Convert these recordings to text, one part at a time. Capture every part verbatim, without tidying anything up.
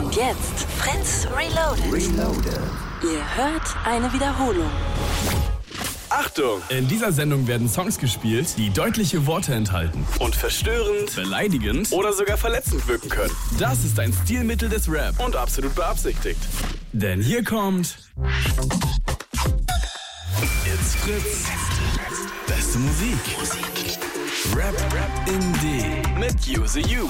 Und jetzt Prince Reloaded. Reloaded. Ihr hört eine Wiederholung. Achtung! In dieser Sendung werden Songs gespielt, die deutliche Worte enthalten und verstörend, beleidigend oder sogar verletzend wirken können. Das ist ein Stilmittel des Rap und absolut beabsichtigt. Denn hier kommt It's Fritz. Beste Musik. Rap, Rap in D mit Use You.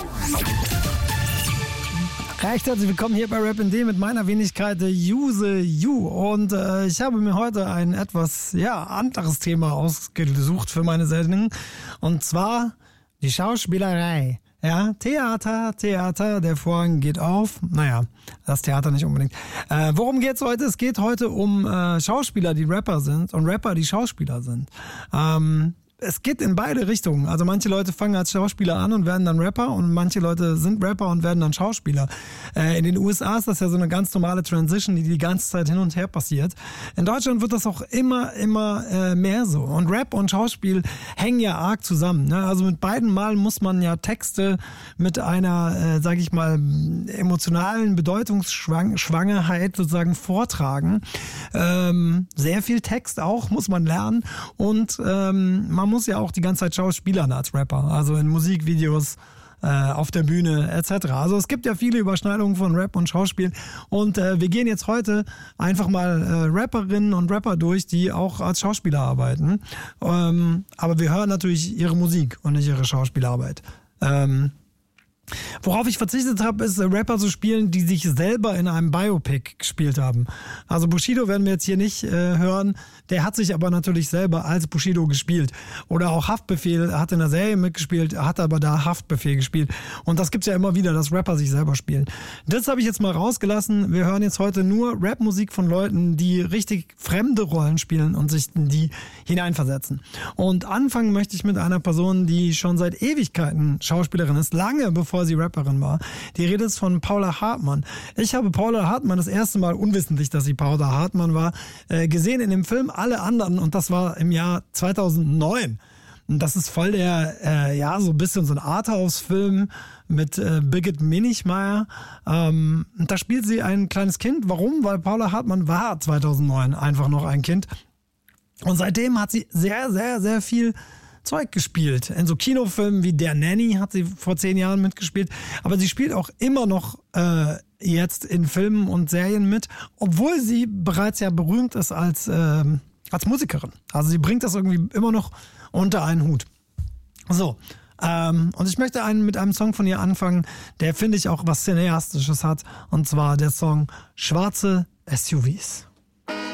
Recht herzlich willkommen hier bei Rap in D mit meiner Wenigkeit Use You. Und äh, ich habe mir heute ein etwas ja anderes Thema ausgesucht für meine Sendung. Und zwar die Schauspielerei. Ja, Theater, Theater, der Vorhang geht auf. Naja, das Theater nicht unbedingt. Äh, worum geht's heute? Es geht heute um äh, Schauspieler, die Rapper sind und Rapper, die Schauspieler sind. Ähm... Es geht in beide Richtungen. Also manche Leute fangen als Schauspieler an und werden dann Rapper und manche Leute sind Rapper und werden dann Schauspieler. Äh, in den U S A ist das ja so eine ganz normale Transition, die die ganze Zeit hin und her passiert. In Deutschland wird das auch immer, immer äh, mehr so. Und Rap und Schauspiel hängen ja arg zusammen. Ne? Also mit beiden Malen muss man ja Texte mit einer, äh, sag ich mal, emotionalen Bedeutungsschwangerheit sozusagen vortragen. Ähm, sehr viel Text auch muss man lernen und ähm, man muss ja auch die ganze Zeit schauspielern als Rapper, also in Musikvideos, äh, auf der Bühne et cetera. Also es gibt ja viele Überschneidungen von Rap und Schauspiel und äh, wir gehen jetzt heute einfach mal äh, Rapperinnen und Rapper durch, die auch als Schauspieler arbeiten. Ähm, aber wir hören natürlich ihre Musik und nicht ihre Schauspielarbeit. Ähm, Worauf ich verzichtet habe, ist Rapper zu spielen, die sich selber in einem Biopic gespielt haben. Also Bushido werden wir jetzt hier nicht äh, hören, der hat sich aber natürlich selber als Bushido gespielt. Oder auch Haftbefehl hat in der Serie mitgespielt, hat aber da Haftbefehl gespielt. Und das gibt's ja immer wieder, dass Rapper sich selber spielen. Das habe ich jetzt mal rausgelassen. Wir hören jetzt heute nur Rapmusik von Leuten, die richtig fremde Rollen spielen und sich in die hineinversetzen. Und anfangen möchte ich mit einer Person, die schon seit Ewigkeiten Schauspielerin ist, lange bevor sie Rapperin war. Die Rede ist von Paula Hartmann. Ich habe Paula Hartmann das erste Mal, unwissentlich, dass sie Paula Hartmann war, äh, gesehen in dem Film Alle anderen und das war im Jahr zweitausendneun. Und das ist voll der, äh, ja, so ein bisschen so ein Arthouse-Film mit äh, Birgit Minichmayr. Ähm, und da spielt sie ein kleines Kind. Warum? Weil Paula Hartmann war zweitausendneun einfach noch ein Kind. Und seitdem hat sie sehr, sehr, sehr viel Zeug gespielt. In so Kinofilmen wie Der Nanny hat sie vor zehn Jahren mitgespielt. Aber sie spielt auch immer noch äh, jetzt in Filmen und Serien mit, obwohl sie bereits ja berühmt ist als, äh, als Musikerin. Also sie bringt das irgendwie immer noch unter einen Hut. So, ähm, und ich möchte einen, mit einem Song von ihr anfangen, der, finde ich, auch was Cineastisches hat. Und zwar der Song Schwarze S U Vs.